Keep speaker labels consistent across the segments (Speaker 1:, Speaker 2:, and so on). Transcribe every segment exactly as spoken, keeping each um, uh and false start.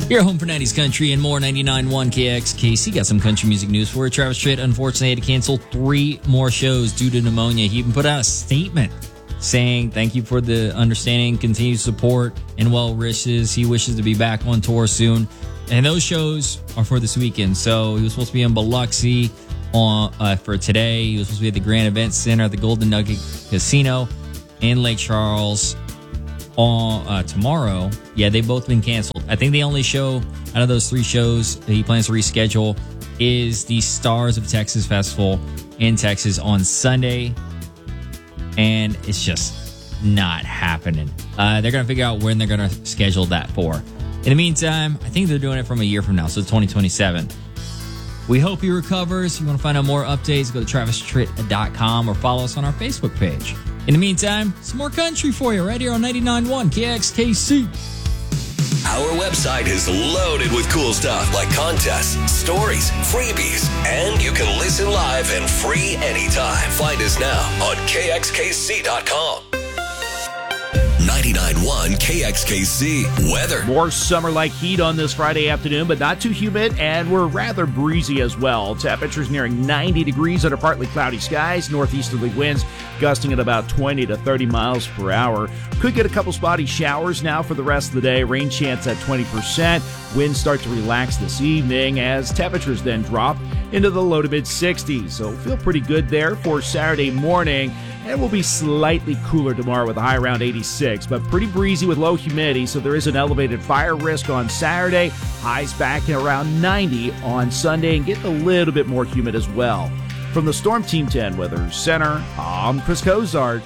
Speaker 1: Your home for nineties country and more. Ninety-nine point one K X K C. Got some country music news for you. Travis Tritt unfortunately had to cancel three more shows due to pneumonia. He even put out a statement saying thank you for the understanding, continued support, and well wishes. He wishes to be back on tour soon. And those shows are for this weekend. So he was supposed to be in Biloxi on uh, for today. He was supposed to be at the Grand Event Center at the Golden Nugget Casino in Lake Charles on uh, tomorrow. Yeah, they've both been canceled. I think the only show out of those three shows that he plans to reschedule is the Stars of Texas Festival in Texas on Sunday. And it's just not happening. Uh, they're going to figure out when they're going to schedule that for. In the meantime, I think they're doing it from a year from now, so twenty twenty-seven. We hope he recovers. If you want to find out more updates, go to travis tritt dot com or follow us on our Facebook page. In the meantime, some more country for you right here on ninety-nine point one K X K C.
Speaker 2: Our website is loaded with cool stuff like contests, stories, freebies, and you can listen live and free anytime. Find us now on K X K C dot com. ninety-nine point one K X K C weather.
Speaker 3: More summer-like heat on this Friday afternoon, but not too humid, and we're rather breezy as well. Temperatures nearing ninety degrees under partly cloudy skies. Northeasterly winds gusting at about twenty to thirty miles per hour. Could get a couple spotty showers now for the rest of the day. Rain chance at twenty percent. Winds start to relax this evening as temperatures then drop into the low to mid sixties. So feel pretty good there for Saturday morning. And we'll be slightly cooler tomorrow with a high around eighty-six, but pretty breezy with low humidity, so there is an elevated fire risk on Saturday. Highs back at around ninety on Sunday and getting a little bit more humid as well. From the Storm Team ten Weather Center, I'm Chris Cozart.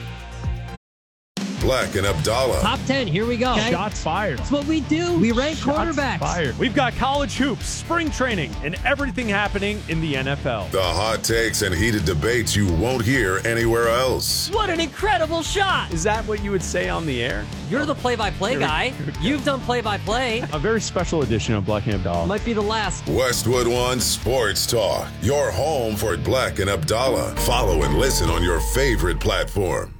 Speaker 4: Black and Abdallah.
Speaker 5: Top ten, here we go.
Speaker 6: Okay. Shots fired.
Speaker 5: That's what we do. We rank
Speaker 6: Shots
Speaker 5: quarterbacks.
Speaker 6: Fired. We've got college hoops, spring training, and everything happening in the N F L.
Speaker 4: The hot takes and heated debates you won't hear anywhere else.
Speaker 5: What an incredible shot.
Speaker 6: Is that what you would say on the air?
Speaker 5: You're the play-by-play guy. You've done play-by-play.
Speaker 6: A very special edition of Black and Abdallah.
Speaker 5: Might be the last.
Speaker 4: Westwood One Sports Talk. Your home for Black and Abdallah. Follow and listen on your favorite platform.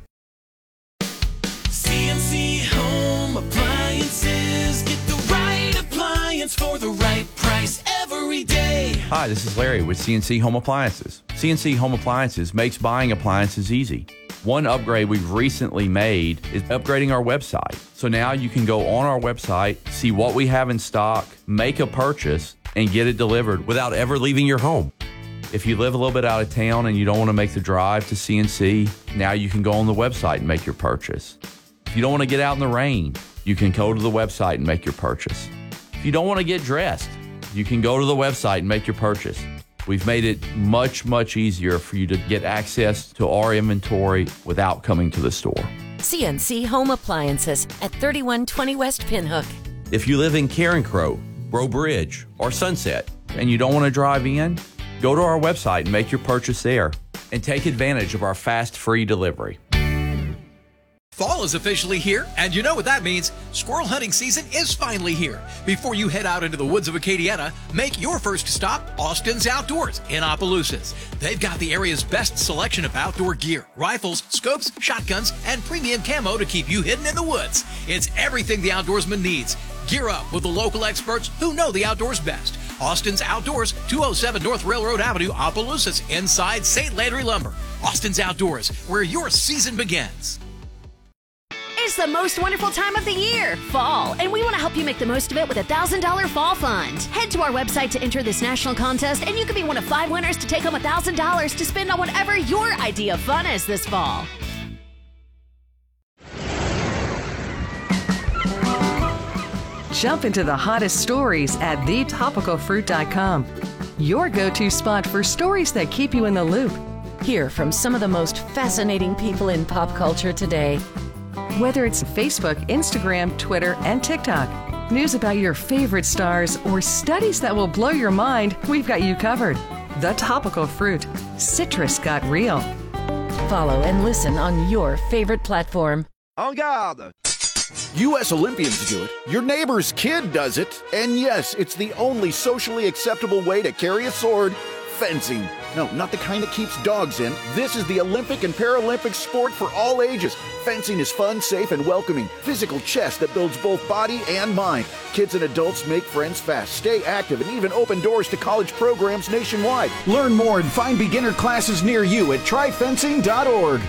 Speaker 7: C N C Home Appliances. Get the right appliance for the right price every day.
Speaker 8: Hi, this is Larry with C N C Home Appliances. C N C Home Appliances makes buying appliances easy. One upgrade we've recently made is upgrading our website. So now you can go on our website, see what we have in stock, make a purchase, and get it delivered without ever leaving your home. If you live a little bit out of town and you don't want to make the drive to C N C, now you can go on the website and make your purchase. If you don't want to get out in the rain, you can go to the website and make your purchase. If you don't want to get dressed, you can go to the website and make your purchase. We've made it much, much easier for you to get access to our inventory without coming to the store.
Speaker 9: C N C Home Appliances at thirty-one twenty West Pinhook.
Speaker 8: If you live in Carencro, Breaux Bridge, or Sunset, and you don't want to drive in, go to our website and make your purchase there, and take advantage of our fast, free delivery.
Speaker 10: Fall is officially here, and you know what that means. Squirrel hunting season is finally here. Before you head out into the woods of Acadiana, make your first stop Austin's Outdoors in Opelousas. They've got the area's best selection of outdoor gear, rifles, scopes, shotguns, and premium camo to keep you hidden in the woods. It's everything the outdoorsman needs. Gear up with the local experts who know the outdoors best. Austin's Outdoors, two oh seven North Railroad Avenue, Opelousas, inside Saint Landry Lumber. Austin's Outdoors, where your season begins.
Speaker 11: It's the most wonderful time of the year, fall, and we want to help you make the most of it with a one thousand dollars Fall Fund. Head to our website to enter this national contest, and you could be one of five winners to take home one thousand dollars to spend on whatever your idea of fun is this fall.
Speaker 12: Jump into the hottest stories at the topical fruit dot com. Your go-to spot for stories that keep you in the loop.
Speaker 9: Hear from some of the most fascinating people in pop culture today.
Speaker 12: Whether it's Facebook, Instagram, Twitter, and TikTok, news about your favorite stars, or studies that will blow your mind, we've got you covered. The Topical Fruit. Citrus got real.
Speaker 9: Follow and listen on your favorite platform.
Speaker 13: En garde! U S Olympians do it, your neighbor's kid does it, and yes, it's the only socially acceptable way to carry a sword fencing. No, not the kind that keeps dogs in. This is the Olympic and Paralympic sport for all ages. Fencing is fun, safe, and welcoming. Physical chess that builds both body and mind. Kids and adults make friends fast, stay active, and even open doors to college programs nationwide. Learn more and find beginner classes near you at try fencing dot org.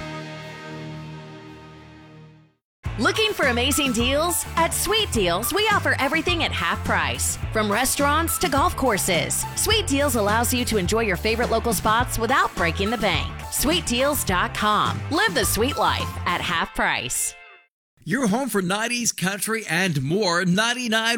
Speaker 11: Looking for amazing deals? At Sweet Deals, we offer everything at half price. From restaurants to golf courses, Sweet Deals allows you to enjoy your favorite local spots without breaking the bank. sweet deals dot com. Live the sweet life at half price.
Speaker 10: Your home for nineties, country, and more. ninety-nine